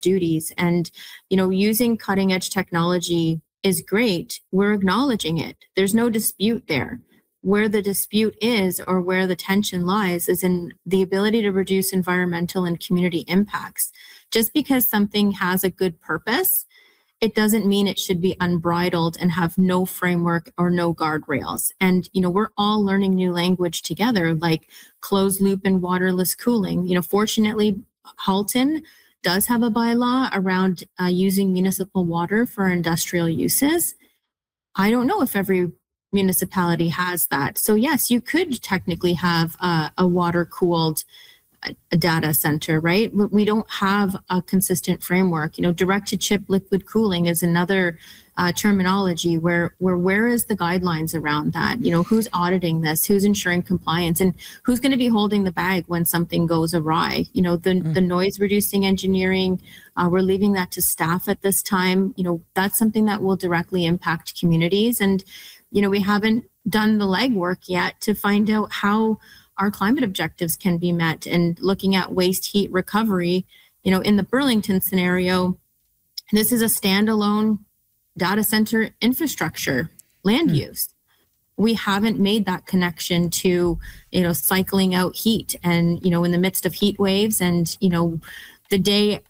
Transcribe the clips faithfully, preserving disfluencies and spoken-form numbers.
duties. And, you know, using cutting edge technology is great. We're acknowledging it. There's no dispute there. Where the dispute is, or where the tension lies, is in the ability to reduce environmental and community impacts. Just because something has a good purpose, it doesn't mean it should be unbridled and have no framework or no guardrails. And, you know, we're all learning new language together, like closed loop and waterless cooling. You know, fortunately, Halton does have a bylaw around uh, using municipal water for industrial uses. I don't know if every municipality has that. So yes, you could technically have a, a water cooled a data center, right? We don't have a consistent framework. You know, direct to chip liquid cooling is another uh, terminology where, where where is the guidelines around that? You know, who's auditing this? Who's ensuring compliance? And who's going to be holding the bag when something goes awry? You know, the, mm. the noise reducing engineering, uh, we're leaving that to staff at this time. You know, that's something that will directly impact communities. And you know, we haven't done the legwork yet to find out how our climate objectives can be met, and looking at waste heat recovery. You know, in the Burlington scenario, this is a standalone data center infrastructure land mm. use. We haven't made that connection to, you know, cycling out heat and, you know, in the midst of heat waves. And, you know, the day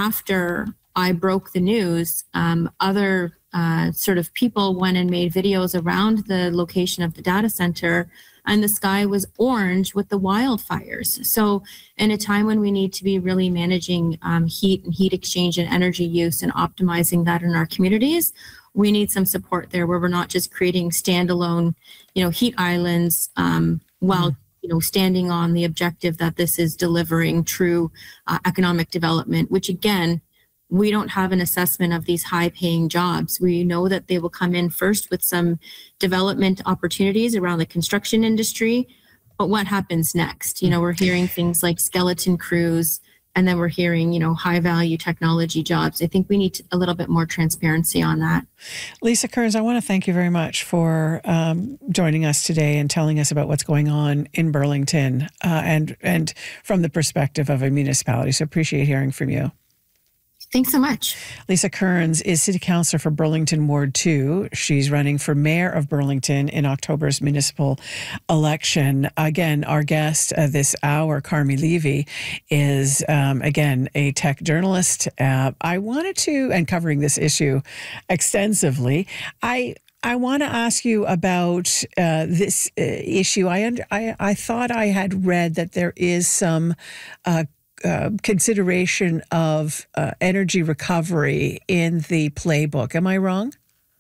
after I broke the news, um, other Uh, sort of people went and made videos around the location of the data center, and the sky was orange with the wildfires. So in a time when we need to be really managing um, heat and heat exchange and energy use and optimizing that in our communities, we need some support there where we're not just creating standalone, you know, heat islands um, while mm-hmm. you know, standing on the objective that this is delivering true uh, economic development, which again, we don't have an assessment of these high paying jobs. We know that they will come in first with some development opportunities around the construction industry, but what happens next? You know, we're hearing things like skeleton crews, and then we're hearing, you know, high value technology jobs. I think we need a little bit more transparency on that. Lisa Kearns, I want to thank you very much for um, joining us today and telling us about what's going on in Burlington uh, and, and from the perspective of a municipality. So appreciate hearing from you. Thanks so much. Lisa Kearns is City Councillor for Burlington Ward two. She's running for Mayor of Burlington in October's municipal election. Again, our guest uh, this hour, Carmi Levy, is, um, again, a tech journalist. Uh, I wanted to, and covering this issue extensively, I I want to ask you about uh, this uh, issue. I, under, I I thought I had read that there is some uh, Uh, consideration of uh, energy recovery in the playbook. Am I wrong?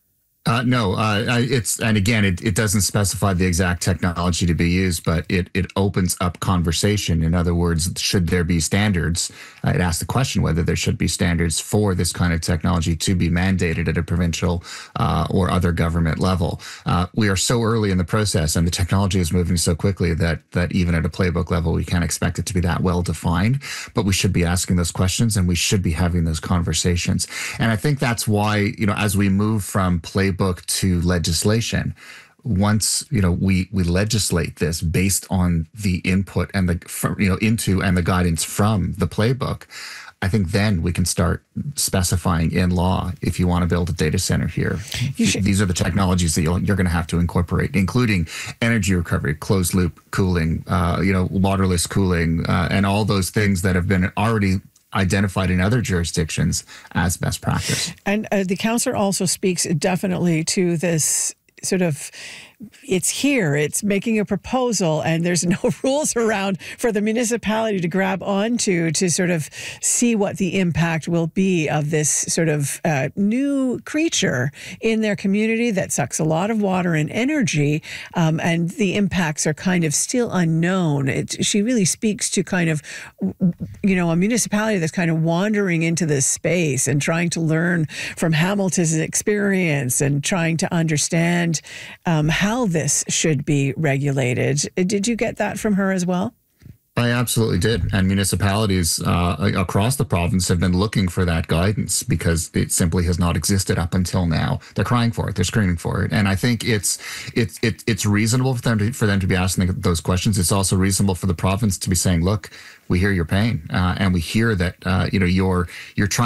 Uh, no, uh, it's, and again, it, it doesn't specify the exact technology to be used, but it, it opens up conversation. In other words, should there be standards? Uh, it asks the question whether there should be standards for this kind of technology to be mandated at a provincial uh, or other government level. Uh, we are so early in the process, and the technology is moving so quickly that that even at a playbook level, we can't expect it to be that well defined. But we should be asking those questions, and we should be having those conversations. And I think that's why, you know, as we move from playbook book to legislation, once you know we we legislate this based on the input and the you know into and the guidance from the playbook, I think then we can start specifying in law, if you want to build a data center here, these are the technologies that you'll, you're going to have to incorporate, including energy recovery, closed loop cooling, uh, you know, waterless cooling, uh, and all those things that have been already identified in other jurisdictions as best practice. And uh, the councillor also speaks definitely to this sort of, it's here, it's making a proposal, and there's no rules around for the municipality to grab onto to sort of see what the impact will be of this sort of uh, new creature in their community that sucks a lot of water and energy, um, and the impacts are kind of still unknown. It, she really speaks to kind of, you know, a municipality that's kind of wandering into this space and trying to learn from Hamilton's experience and trying to understand um, how how this should be regulated. Did you get that from her as well? I absolutely did. And municipalities uh, across the province have been looking for that guidance because it simply has not existed up until now. They're crying for it. They're screaming for it. And I think it's it's it, it's reasonable for them to for them to be asking those questions. It's also reasonable for the province to be saying, look, we hear your pain uh, and we hear that uh, you know you're you're trying